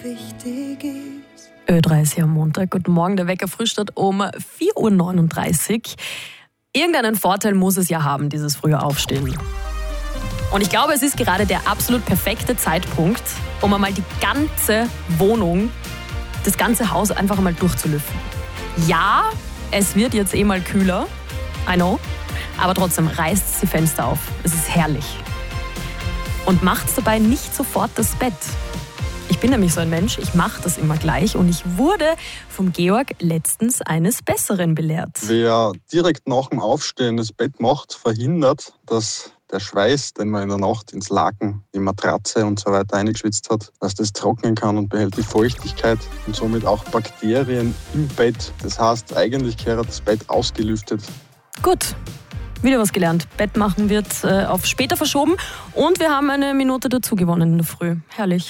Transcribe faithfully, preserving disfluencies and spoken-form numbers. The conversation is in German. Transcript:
wichtig ist. Ö drei ist hier am Montag. Guten Morgen, der Wecker frühstückt um vier Uhr neununddreißig. Irgendeinen Vorteil muss es ja haben, dieses frühe Aufstehen. Und ich glaube, es ist gerade der absolut perfekte Zeitpunkt, um einmal die ganze Wohnung, das ganze Haus einfach einmal durchzulüften. Ja, es wird jetzt eh mal kühler, I know, aber trotzdem reißt die Fenster auf. Es ist herrlich. Und macht dabei nicht sofort das Bett. Ich bin nämlich so ein Mensch, ich mache das immer gleich und ich wurde vom Georg letztens eines Besseren belehrt. Wer direkt nach dem Aufstehen das Bett macht, verhindert, dass der Schweiß, den man in der Nacht ins Laken, die Matratze und so weiter eingeschwitzt hat, dass das trocknen kann und behält die Feuchtigkeit und somit auch Bakterien im Bett. Das heißt, eigentlich gehört das Bett ausgelüftet. Gut, wieder was gelernt. Bett machen wird äh, auf später verschoben und wir haben eine Minute dazu gewonnen in der Früh. Herrlich.